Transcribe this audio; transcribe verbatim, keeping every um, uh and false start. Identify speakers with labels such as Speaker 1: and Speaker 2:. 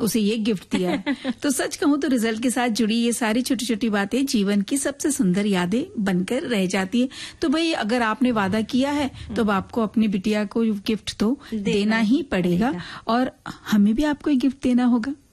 Speaker 1: उसे ये गिफ्ट दिया है। तो सच कहूं तो रिजल्ट के साथ जुड़ी ये सारी छोटी छोटी बातें जीवन की सबसे सुंदर यादें बनकर रह जाती है। तो भाई अगर आपने वादा किया है तो अब आपको अपनी बिटिया को गिफ्ट तो देना, देना ही पड़ेगा, पड़ेगा और हमें भी आपको एक गिफ्ट देना होगा।